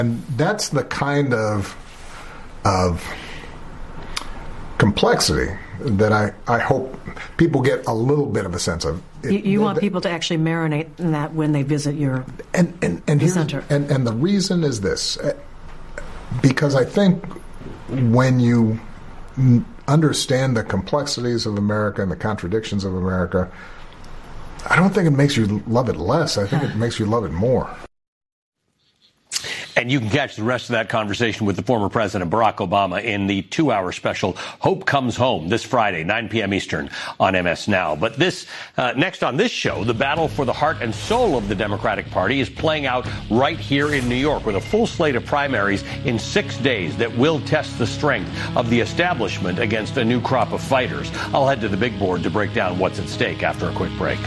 And that's the kind of complexity that I hope people get a little bit of a sense of. You want people to actually marinate in that when they visit your center. And the reason is this, because I think when you understand the complexities of America and the contradictions of America, I don't think it makes you love it less. I think it makes you love it more. And you can catch the rest of that conversation with the former President Barack Obama in the 2-hour special Hope Comes Home this Friday, 9 p.m. Eastern on MS Now. But next on this show, the battle for the heart and soul of the Democratic Party is playing out right here in New York with a full slate of primaries in 6 days that will test the strength of the establishment against a new crop of fighters. I'll head to the big board to break down what's at stake after a quick break.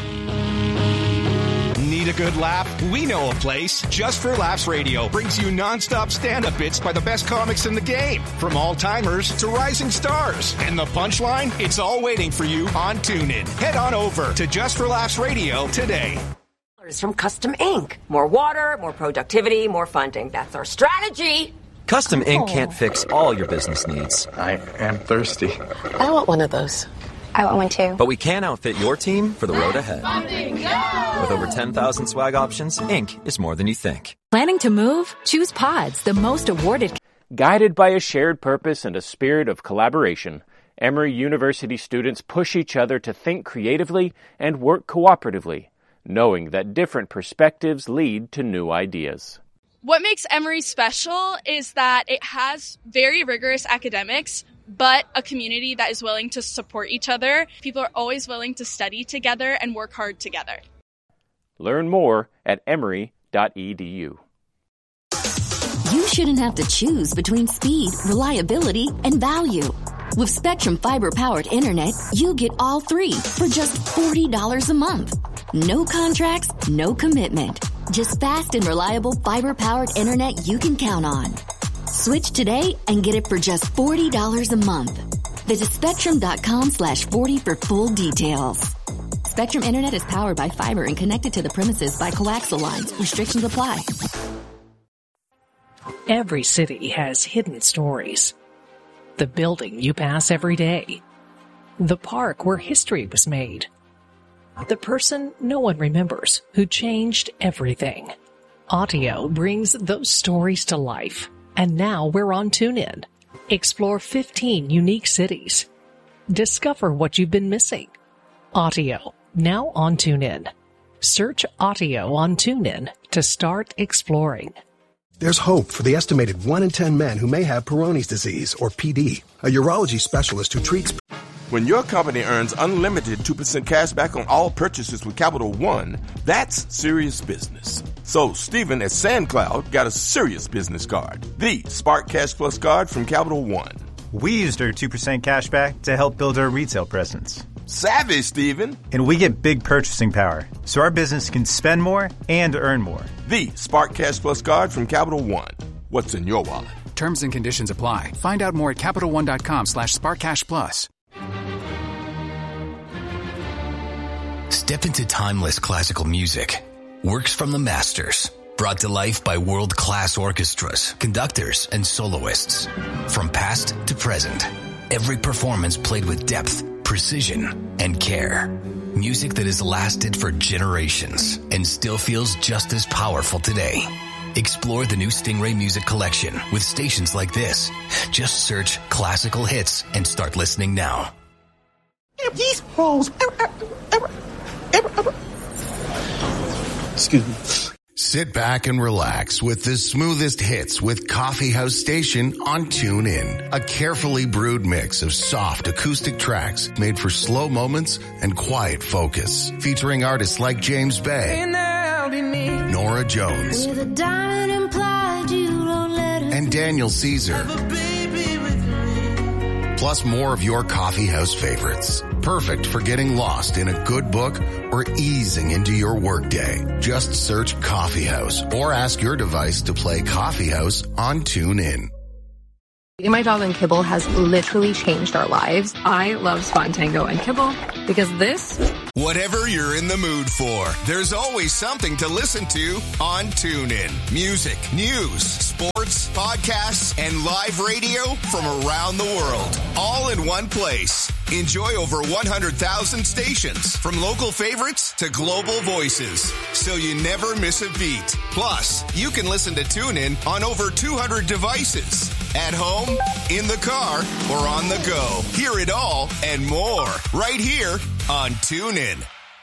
Need a good laugh? We know a place. Just for Laughs Radio brings you nonstop stand-up bits by the best comics in the game, from all-timers to rising stars. And the punchline? It's all waiting for you on TuneIn. Head on over to Just for Laughs Radio today. From Custom Ink. More water, more productivity, more funding. That's our strategy. Custom Ink can't fix all your business needs. I am thirsty. I want one of those. I want one too. But we can outfit your team for the road ahead. With over 10,000 swag options, Ink is more than you think. Planning to move? Choose Pods, the most awarded. Guided by a shared purpose and a spirit of collaboration, Emory University students push each other to think creatively and work cooperatively, knowing that different perspectives lead to new ideas. What makes Emory special is that it has very rigorous academics, but a community that is willing to support each other. People are always willing to study together and work hard together. Learn more at emory.edu. You shouldn't have to choose between speed, reliability, and value. With Spectrum Fiber-powered internet, you get all three for just $40 a month. No contracts, no commitment. Just fast and reliable fiber-powered internet you can count on. Switch today and get it for just $40 a month. Visit Spectrum.com/40 for full details. Spectrum Internet is powered by fiber and connected to the premises by coaxial lines. Restrictions apply. Every city has hidden stories. The building you pass every day. The park where history was made. The person no one remembers who changed everything. Audio brings those stories to life. And now we're on TuneIn. Explore 15 unique cities. Discover what you've been missing. Audio, now on TuneIn. Search Audio on TuneIn to start exploring. There's hope for the estimated 1 in 10 men who may have Peyronie's disease, or PD, a urology specialist who treats... When your company earns unlimited 2% cash back on all purchases with Capital One, that's serious business. So Stephen at SandCloud got a serious business card, the Spark Cash Plus card from Capital One. We used our 2% cash back to help build our retail presence. Savvy, Stephen. And we get big purchasing power, so our business can spend more and earn more. The Spark Cash Plus card from Capital One. What's in your wallet? Terms and conditions apply. Find out more at CapitalOne.com/SparkCashPlus. Step into timeless classical music. Works from the masters. Brought to life by world-class orchestras, conductors, and soloists. From past to present. Every performance played with depth, precision, and care. Music that has lasted for generations and still feels just as powerful today. Explore the new Stingray Music Collection with stations like this. Just search classical hits and start listening now. Excuse me. Sit back and relax with the smoothest hits with Coffee House Station on TuneIn. A carefully brewed mix of soft acoustic tracks made for slow moments and quiet focus. Featuring artists like James Bay, Nora Jones, and Daniel Caesar. Plus more of your coffee house favorites. Perfect for getting lost in a good book or easing into your workday. Just search Coffee House or ask your device to play Coffee House on TuneIn. Eating my dog and kibble has literally changed our lives. I love Spontango and kibble because this Whatever you're in the mood for, there's always something to listen to on TuneIn. Music, news, sports, podcasts, and live radio from around the world. All in one place. Enjoy over 100,000 stations, from local favorites to global voices, so you never miss a beat. Plus, you can listen to TuneIn on over 200 devices. At home, in the car, or on the go. Hear it all and more right here on TuneIn.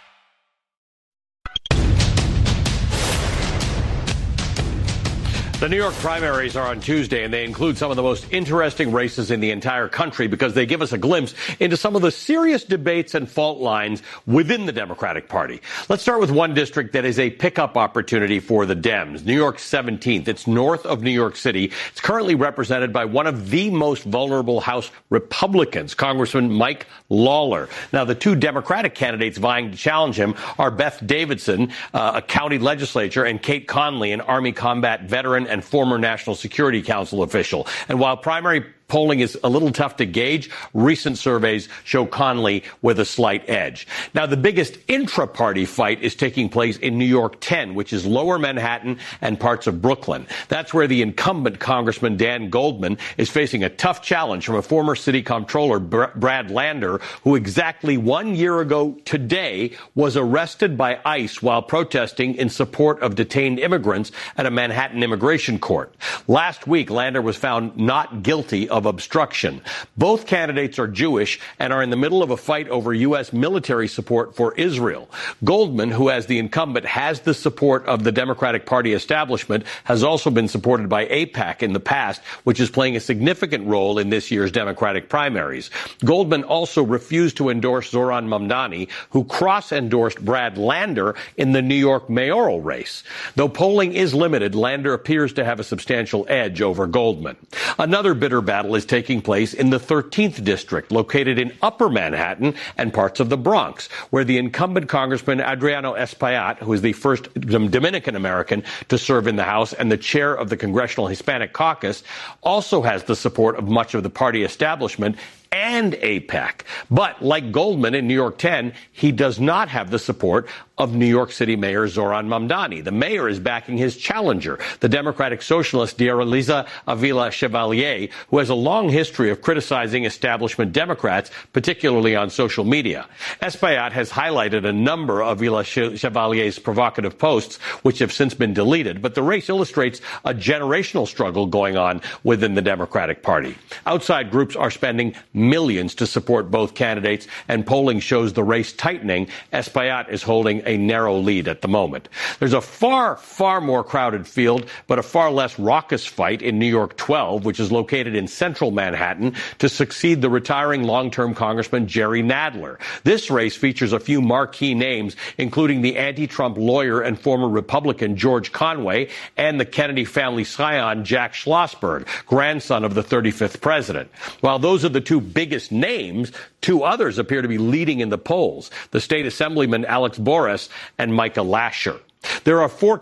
The New York primaries are on Tuesday, and they include some of the most interesting races in the entire country because they give us a glimpse into some of the serious debates and fault lines within the Democratic Party. Let's start with one district that is a pickup opportunity for the Dems, New York's 17th. It's north of New York City. It's currently represented by one of the most vulnerable House Republicans, Congressman Mike Lawler. Now, the two Democratic candidates vying to challenge him are Beth Davidson, a county legislator, and Kate Conley, an Army combat veteran and former National Security Council official. And while primary polling is a little tough to gauge, recent surveys show Conley with a slight edge. Now, the biggest intra-party fight is taking place in New York 10, which is lower Manhattan and parts of Brooklyn. That's where the incumbent Congressman Dan Goldman is facing a tough challenge from a former city comptroller, Brad Lander, who exactly 1 year ago today was arrested by ICE while protesting in support of detained immigrants at a Manhattan immigration court. Last week, Lander was found not guilty of obstruction. Both candidates are Jewish and are in the middle of a fight over U.S. military support for Israel. Goldman, who as the incumbent has the support of the Democratic Party establishment, has also been supported by AIPAC in the past, which is playing a significant role in this year's Democratic primaries. Goldman also refused to endorse Zoran Mamdani, who cross-endorsed Brad Lander in the New York mayoral race. Though polling is limited, Lander appears to have a substantial edge over Goldman. Another bitter battle is taking place in the 13th district, located in Upper Manhattan and parts of the Bronx, where the incumbent Congressman Adriano Espaillat, who is the first Dominican American to serve in the House and the chair of the Congressional Hispanic Caucus, also has the support of much of the party establishment and AIPAC. But like Goldman in New York 10, he does not have the support of New York City Mayor Zoran Mamdani. The mayor is backing his challenger, the Democratic Socialist Diaraliza Avila Chevalier, who has a long history of criticizing establishment Democrats, particularly on social media. Espaillat has highlighted a number of Avila Chevalier's provocative posts, which have since been deleted, but the race illustrates a generational struggle going on within the Democratic Party. Outside groups are spending millions to support both candidates, and polling shows the race tightening. Espaillat is holding a narrow lead at the moment. There's a far, far more crowded field, but a far less raucous fight in New York 12, which is located in central Manhattan, to succeed the retiring long-term Congressman Jerry Nadler. This race features a few marquee names, including the anti-Trump lawyer and former Republican George Conway and the Kennedy family scion Jack Schlossberg, grandson of the 35th president. While those are the two biggest names, two others appear to be leading in the polls: the state assemblyman Alex Boris and Micah Lasher. There are four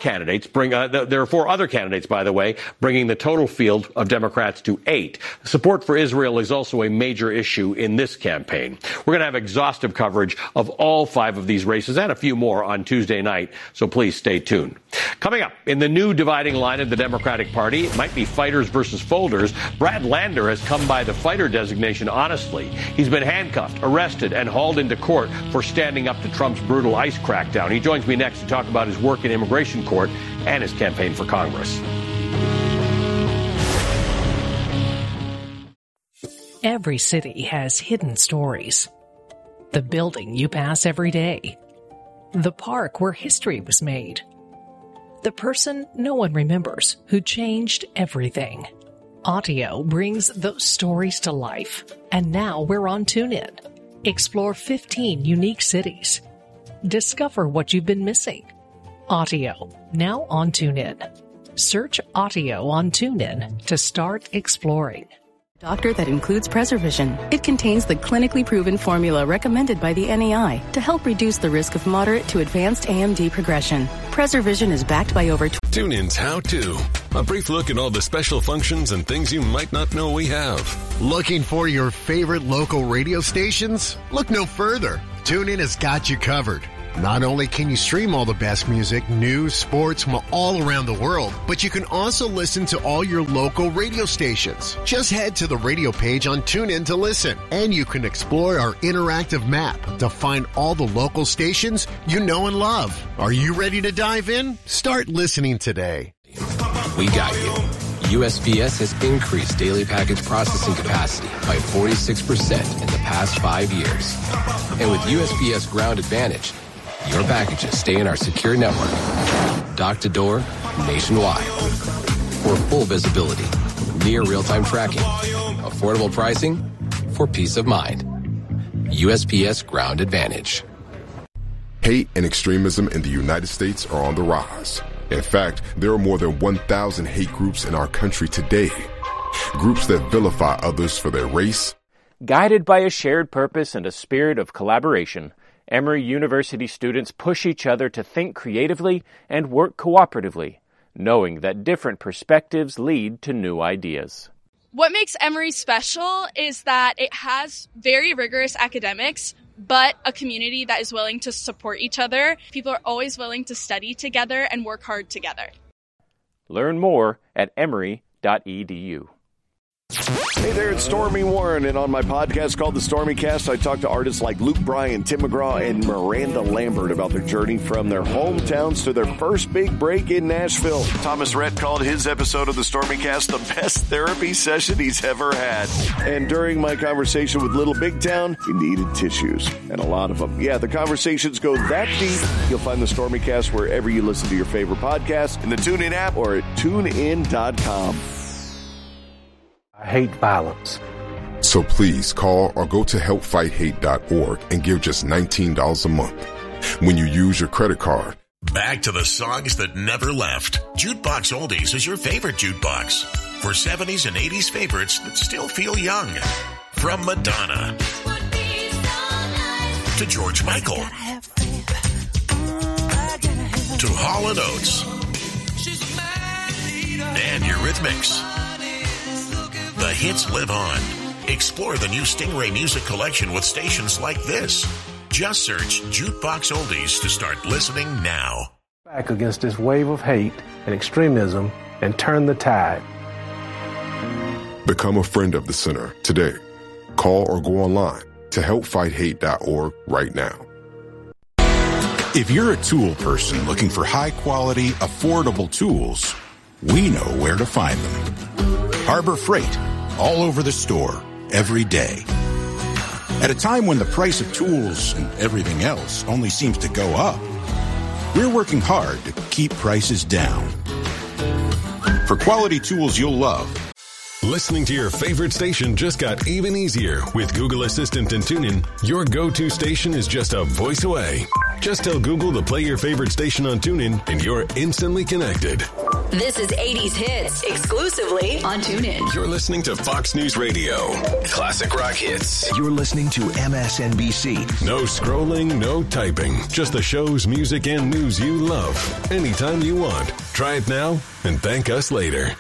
other candidates, by the way, bringing the total field of Democrats to 8. Support for Israel is also a major issue in this campaign. We're going to have exhaustive coverage of all 5 of these races and a few more on Tuesday night, so please stay tuned. Coming up, in the new dividing line of the Democratic Party, it might be fighters versus folders. Brad Lander has come by the fighter designation honestly. He's been handcuffed, arrested, and hauled into court for standing up to Trump's brutal ICE crackdown. He joins me next to talk about his work in immigration court and his campaign for Congress. Every city has hidden stories. The building you pass every day. The park where history was made. The person no one remembers who changed everything. Audio brings those stories to life. And now we're on TuneIn. Explore 15 unique cities. Discover what you've been missing. Audio, now on TuneIn. Search Audio on TuneIn to start exploring. Doctor that includes PreserVision. It contains the clinically proven formula recommended by the NEI to help reduce the risk of moderate to advanced AMD progression. PreserVision is backed by over TuneIn's How To. A brief look at all the special functions and things you might not know we have. Looking for your favorite local radio stations? Look no further. TuneIn has got you covered. Not only can you stream all the best music, news, sports from all around the world, but you can also listen to all your local radio stations. Just head to the radio page on TuneIn to listen, and you can explore our interactive map to find all the local stations you know and love. Are you ready to dive in? Start listening today. We got you. USPS has increased daily package processing capacity by 46% in the past 5 years. And with USPS Ground Advantage, your packages stay in our secure network, dock to door, nationwide. For full visibility, near real-time tracking, affordable pricing, for peace of mind. USPS Ground Advantage. Hate and extremism in the United States are on the rise. In fact, there are more than 1,000 hate groups in our country today. Groups that vilify others for their race. Guided by a shared purpose and a spirit of collaboration, Emory University students push each other to think creatively and work cooperatively, knowing that different perspectives lead to new ideas. What makes Emory special is that it has very rigorous academics, but a community that is willing to support each other. People are always willing to study together and work hard together. Learn more at emory.edu. Hey there, it's Stormy Warren, and on my podcast called The Stormy Cast, I talk to artists like Luke Bryan, Tim McGraw, and Miranda Lambert about their journey from their hometowns to their first big break in Nashville. Thomas Rhett called his episode of The Stormy Cast the best therapy session he's ever had. And during my conversation with Little Big Town, he needed tissues, and a lot of them. Yeah, the conversations go that deep. You'll find The Stormy Cast wherever you listen to your favorite podcast, in the TuneIn app, or at TuneIn.com. I hate violence. So please call or go to helpfighthate.org and give just $19 a month. When you use your credit card. Back to the songs that never left. Jukebox Oldies is your favorite jukebox. For 70s and 80s favorites that still feel young. From Madonna to George Michael to Hall & Oates and Eurythmics. The hits live on. Explore the new Stingray Music Collection with stations like this. Just search Jukebox Oldies to start listening now. Back against this wave of hate and extremism and turn the tide. Become a friend of the center today. Call or go online to helpfighthate.org right now. If you're a tool person looking for high-quality, affordable tools, we know where to find them. Harbor Freight, all over the store, every day. At a time when the price of tools and everything else only seems to go up, we're working hard to keep prices down. For quality tools you'll love. Listening to your favorite station just got even easier. With Google Assistant and TuneIn, your go-to station is just a voice away. Just tell Google to play your favorite station on TuneIn, and you're instantly connected. This is 80s Hits, exclusively on TuneIn. You're listening to Fox News Radio. Classic rock hits. You're listening to MSNBC. No scrolling, no typing. Just the shows, music, and news you love. Anytime you want. Try it now and thank us later.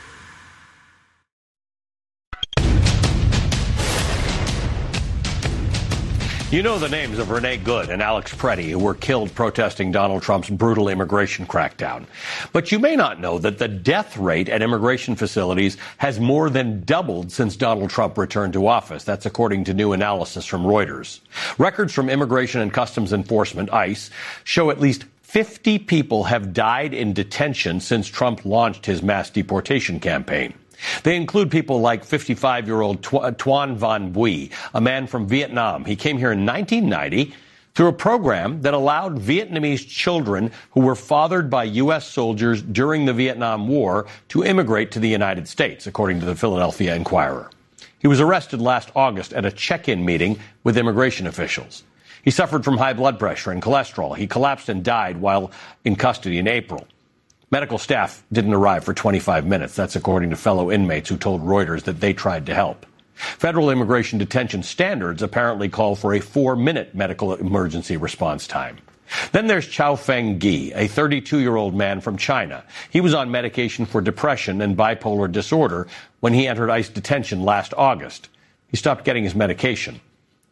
You know the names of Renee Good and Alex Preddy, who were killed protesting Donald Trump's brutal immigration crackdown. But you may not know that the death rate at immigration facilities has more than doubled since Donald Trump returned to office. That's according to new analysis from Reuters. Records from Immigration and Customs Enforcement, ICE, show at least 50 people have died in detention since Trump launched his mass deportation campaign. They include people like 55-year-old Tuan Van Bui, a man from Vietnam. He came here in 1990 through a program that allowed Vietnamese children who were fathered by U.S. soldiers during the Vietnam War to immigrate to the United States, according to the Philadelphia Inquirer. He was arrested last August at a check-in meeting with immigration officials. He suffered from high blood pressure and cholesterol. He collapsed and died while in custody in April. Medical staff didn't arrive for 25 minutes. That's according to fellow inmates who told Reuters that they tried to help. Federal immigration detention standards apparently call for a 4-minute medical emergency response time. Then there's Chao Feng Gi, a 32-year-old man from China. He was on medication for depression and bipolar disorder when he entered ICE detention last August. He stopped getting his medication.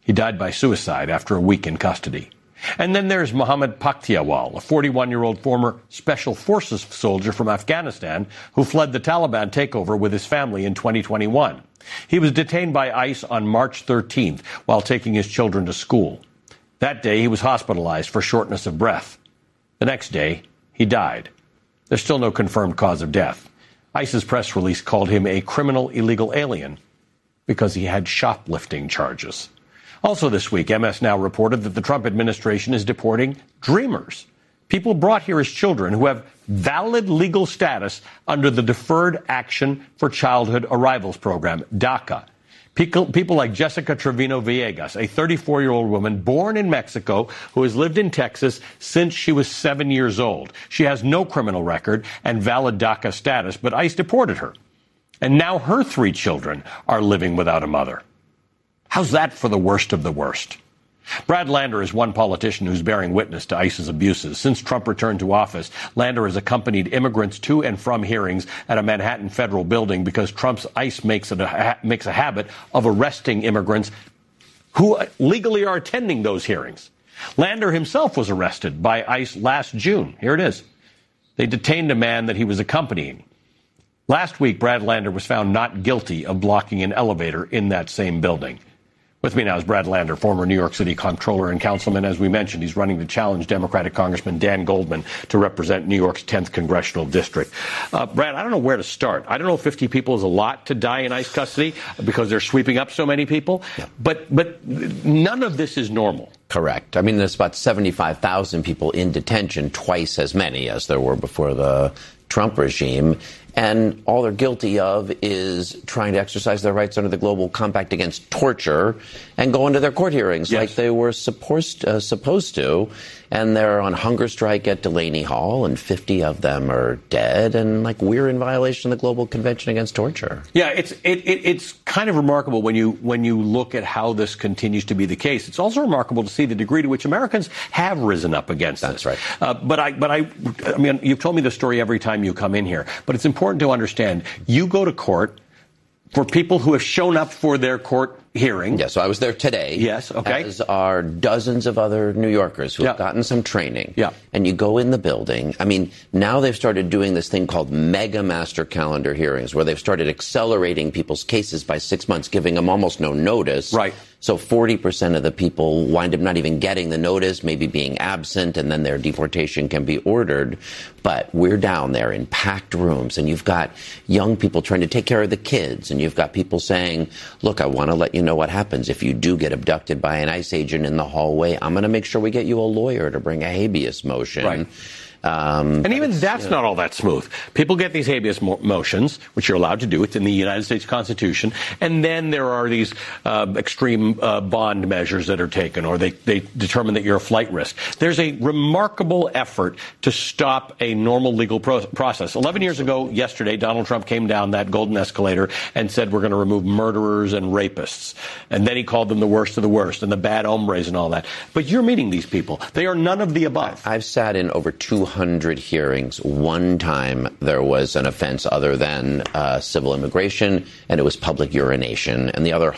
He died by suicide after a week in custody. And then there's Mohammed Paktiawal, a 41-year-old former Special Forces soldier from Afghanistan who fled the Taliban takeover with his family in 2021. He was detained by ICE on March 13th while taking his children to school. That day, he was hospitalized for shortness of breath. The next day, he died. There's still no confirmed cause of death. ICE's press release called him a criminal illegal alien because he had shoplifting charges. Also this week, MS Now reported that the Trump administration is deporting Dreamers, people brought here as children who have valid legal status under the Deferred Action for Childhood Arrivals program, DACA. People like Jessica Trevino Villegas, a 34-year-old woman born in Mexico who has lived in Texas since she was 7 years old. She has no criminal record and valid DACA status, but ICE deported her. And now her 3 children are living without a mother. How's that for the worst of the worst? Brad Lander is one politician who's bearing witness to ICE's abuses. Since Trump returned to office, Lander has accompanied immigrants to and from hearings at a Manhattan federal building because Trump's ICE makes a habit of arresting immigrants who legally are attending those hearings. Lander himself was arrested by ICE last June. Here it is. They detained a man that he was accompanying. Last week, Brad Lander was found not guilty of blocking an elevator in that same building. With me now is Brad Lander, former New York City comptroller and councilman. As we mentioned, he's running to challenge Democratic Congressman Dan Goldman to represent New York's 10th congressional district. Brad, I don't know where to start. I don't know if 50 people is a lot to die in ICE custody because they're sweeping up so many people, but none of this is normal. Correct. I mean, there's about 75,000 people in detention, twice as many as there were before the Trump regime. And all they're guilty of is trying to exercise their rights under the Global Compact against torture and go into their court hearings like they were supposed to. And they're on hunger strike at Delaney Hall, and 50 of them are dead. And we're in violation of the Global Convention against Torture. Yeah, it's kind of remarkable when you look at how this continues to be the case. It's also remarkable to see the degree to which Americans have risen up against this. That's right. But I mean, you've told me the story every time you come in here. But it's important to understand you go to court for people who have shown up for their court hearing. Yeah, so I was there today. Yes, okay. As are dozens of other New Yorkers who have gotten some training. Yeah. And you go in the building. I mean, now they've started doing this thing called mega master calendar hearings, where they've started accelerating people's cases by 6 months, giving them almost no notice. Right. So 40% of the people wind up not even getting the notice, maybe being absent, and then their deportation can be ordered. But we're down there in packed rooms, and you've got young people trying to take care of the kids, and you've got people saying, look, I want to let you know what happens if you do get abducted by an ICE agent in the hallway. I'm going to make sure we get you a lawyer to bring a habeas motion. Right. And even that's not all that smooth. People get these habeas motions, which you're allowed to do. It's in the United States Constitution. And then there are these extreme bond measures that are taken, or they determine that you're a flight risk. There's a remarkable effort to stop a normal legal process. 11 years ago, yesterday, Donald Trump came down that golden escalator and said we're going to remove murderers and rapists. And then he called them the worst of the worst and the bad hombres and all that. But you're meeting these people. They are none of the above. I've sat in over 200 hearings. One time there was an offense other than civil immigration, and it was public urination. And the other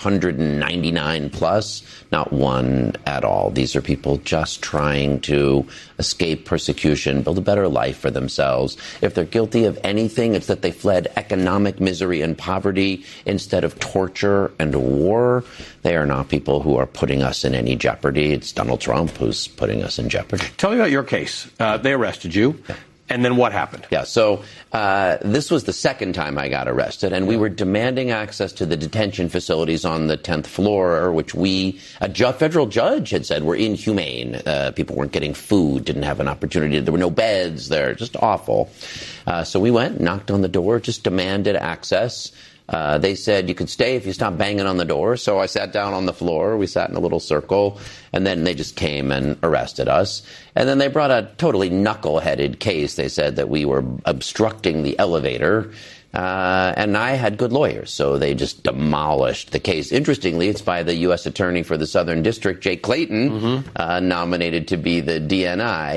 199 plus, not one at all. These are people just trying to escape persecution, build a better life for themselves. If they're guilty of anything, it's that they fled economic misery and poverty instead of torture and war. They are not people who are putting us in any jeopardy. It's Donald Trump who's putting us in jeopardy. Tell me about your case. They arrested you. Yeah. And then what happened? Yeah, so this was the second time I got arrested, and we were demanding access to the detention facilities on the 10th floor, which a federal judge had said were inhumane. People weren't getting food, didn't have an opportunity. There were no beds there, just awful. So we went, knocked on the door, just demanded access. They said you could stay if you stopped banging on the door. So I sat down on the floor. We sat in a little circle. And then they just came and arrested us. And then they brought a totally knuckle-headed case. They said that we were obstructing the elevator. And I had good lawyers, so they just demolished the case. Interestingly, it's by the U.S. Attorney for the Southern District, Jake Clayton, nominated to be the DNI.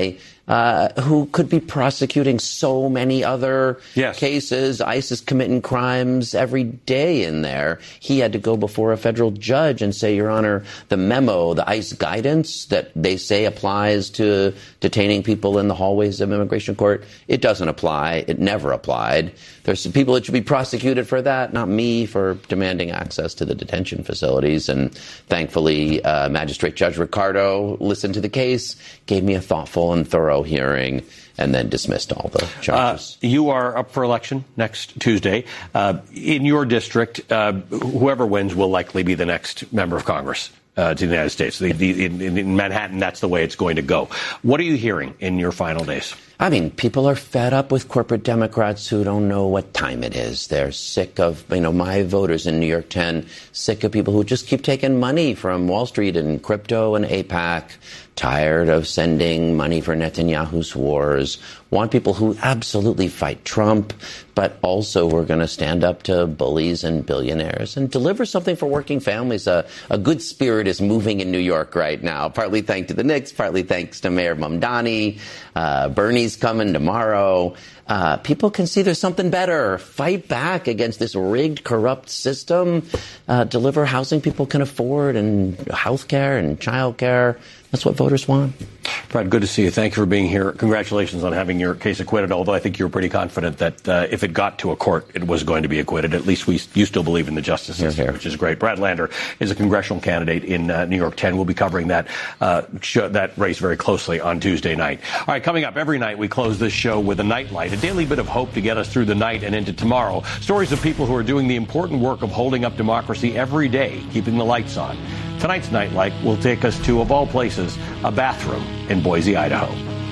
who could be prosecuting so many other cases. ICE is committing crimes every day in there. He had to go before a federal judge and say, Your Honor, the memo, the ICE guidance that they say applies to detaining people in the hallways of immigration court, it doesn't apply. It never applied. There's some people that should be prosecuted for that, not me for demanding access to the detention facilities. And thankfully, Magistrate Judge Ricardo listened to the case, gave me a thoughtful and thorough hearing, and then dismissed all the charges. You are up for election next Tuesday. In your district, whoever wins will likely be the next member of Congress to the United States. In Manhattan, that's the way it's going to go. What are you hearing in your final days? I mean, people are fed up with corporate Democrats who don't know what time it is. They're sick of, my voters in New York 10, sick of people who just keep taking money from Wall Street and crypto and AIPAC, tired of sending money for Netanyahu's wars, want people who absolutely fight Trump, but also we're going to stand up to bullies and billionaires and deliver something for working families. A good spirit is moving in New York right now, partly thanks to the Knicks, partly thanks to Mayor Mamdani. Bernie's coming tomorrow. People can see there's something better. Fight back against this rigged, corrupt system. Deliver housing people can afford and health care and child care. That's what voters want. Brad, good to see you. Thank you for being here. Congratulations on having your case acquitted, although I think you were pretty confident that if it got to a court, it was going to be acquitted. At least you still believe in the justice system, which is great. Brad Lander is a congressional candidate in New York 10. We'll be covering that race very closely on Tuesday night. All right, coming up, every night we close this show with a nightlight, a daily bit of hope to get us through the night and into tomorrow. Stories of people who are doing the important work of holding up democracy every day, keeping the lights on. Tonight's nightlight will take us to, of all places, a bathroom in Boise, Idaho.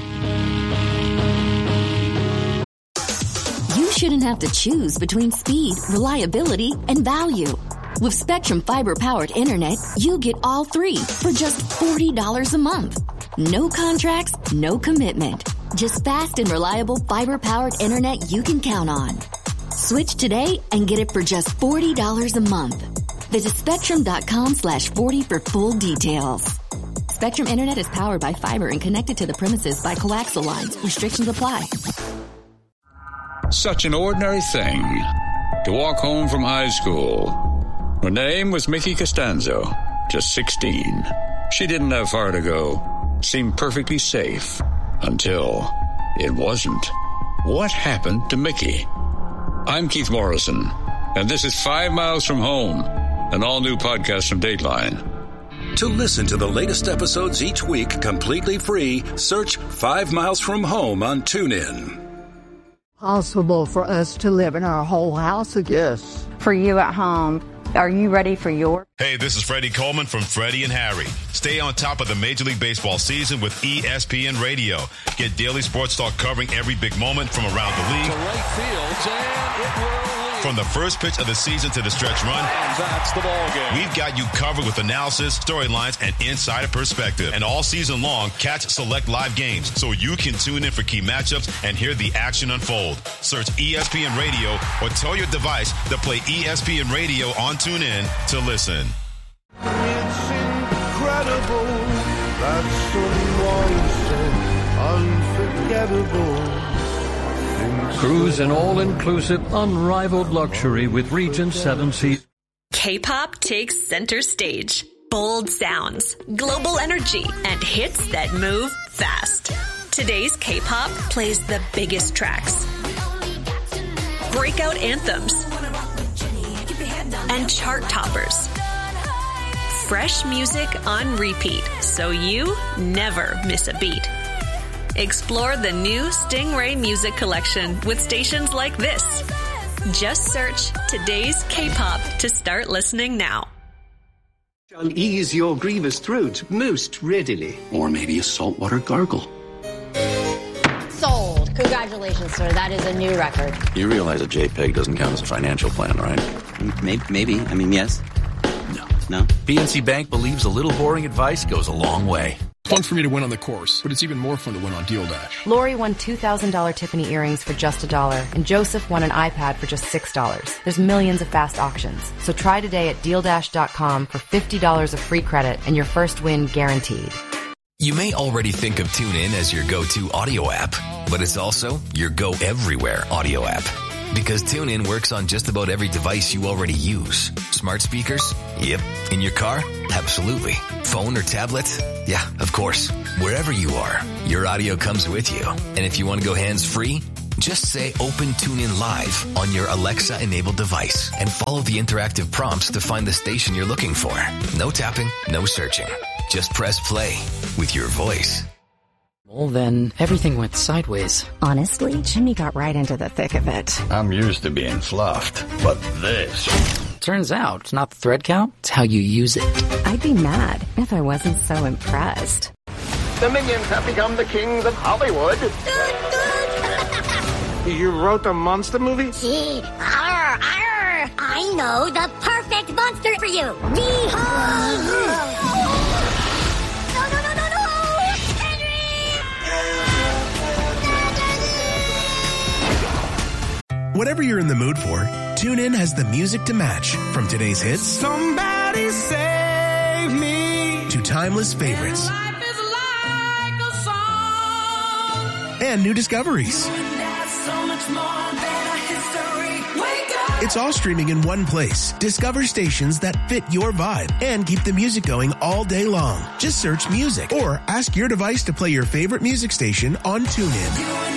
You shouldn't have to choose between speed, reliability, and value. With Spectrum Fiber-powered internet, you get all three for just $40 a month. No contracts, no commitment. Just fast and reliable fiber-powered internet you can count on. Switch today and get it for just $40 a month. Visit Spectrum.com/40 for full details. Spectrum Internet is powered by fiber and connected to the premises by coaxial lines. Restrictions apply. Such an ordinary thing to walk home from high school. Her name was Mickey Costanzo, just 16. She didn't have far to go. Seemed perfectly safe until it wasn't. What happened to Mickey? I'm Keith Morrison, and this is 5 Miles from Home, an all-new podcast from Dateline. To listen to the latest episodes each week completely free, search 5 Miles from Home on TuneIn. Possible for us to live in our whole house again. Yes. For you at home, are you ready for your... Hey, this is Freddie Coleman from Freddie and Harry. Stay on top of the Major League Baseball season with ESPN Radio. Get daily sports talk covering every big moment from around the league. To right field, and it will lead. From the first pitch of the season to the stretch run. And that's the ball game. We've got you covered with analysis, storylines, and insider perspective. And all season long, catch select live games so you can tune in for key matchups and hear the action unfold. Search ESPN Radio or tell your device to play ESPN Radio on TuneIn to listen. It's incredible that someone so unforgettable. Cruise in all-inclusive, unrivaled luxury with Regent Seven Seas. K-pop takes center stage. Bold sounds, global energy, and hits that move fast. Today's K-pop plays the biggest tracks, breakout anthems, and chart toppers. Fresh music on repeat, so you never miss a beat. Explore the new Stingray Music Collection with stations like this. Just search today's K-pop to start listening now. Shall ease your grievous throat most readily. Or maybe a saltwater gargle. Sold. Congratulations, sir. That is a new record. You realize a JPEG doesn't count as a financial plan, right? Maybe. I mean, yes. No? PNC Bank believes a little boring advice goes a long way. Fun for me to win on the course, but it's even more fun to win on Deal Dash. Lori won $2,000 Tiffany earrings for just $1, and Joseph won an iPad for just $6. There's millions of fast auctions, so try today at DealDash.com for $50 of free credit and your first win guaranteed. You may already think of TuneIn as your go-to audio app, but it's also your go-everywhere audio app. Because TuneIn works on just about every device you already use. Smart speakers? Yep. In your car? Absolutely. Phone or tablet? Yeah, of course. Wherever you are, your audio comes with you. And if you want to go hands-free, just say Open TuneIn Live on your Alexa-enabled device and follow the interactive prompts to find the station you're looking for. No tapping, no searching. Just press play with your voice. Well, then everything went sideways. Honestly, Jimmy got right into the thick of it. I'm used to being fluffed, but this... Turns out, it's not the thread count, it's how you use it. I'd be mad if I wasn't so impressed. The Minions have become the kings of Hollywood. You wrote a monster movie? Gee, arr, arr. I know the perfect monster for you. Behold! Whatever you're in the mood for, TuneIn has the music to match. From today's hits, Somebody save me, to timeless favorites. Life is like a song. And new discoveries. So much more than a history. Wake up. It's all streaming in one place. Discover stations that fit your vibe and keep the music going all day long. Just search music or ask your device to play your favorite music station on TuneIn.